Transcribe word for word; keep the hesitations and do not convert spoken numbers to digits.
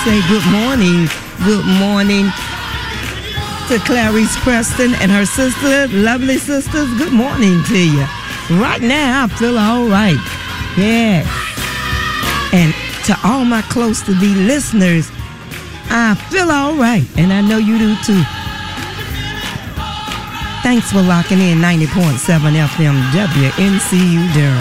say good morning. Good morning to Clarice Preston and her sister, lovely sisters. Good morning to you. Right now, I feel all right. Yeah. And to all my close to thee listeners, I feel all right. And I know you do too. Thanks for locking in ninety point seven F M W N C U Durham.